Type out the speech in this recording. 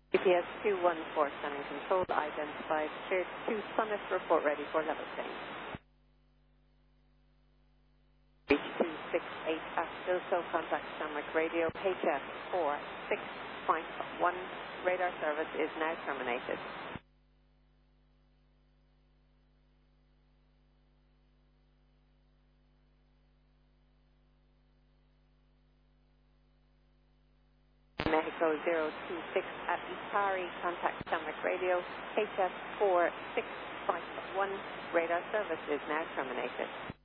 GPS 214 standing control identified. Cleared to Summit, report ready for level change. Reach 268 at Silso, contact Stanwick Radio, HF 46.1, radar service is now terminated. Mexico 026 at Itari, contact Stanwick Radio, HF 46.1, radar service is now terminated.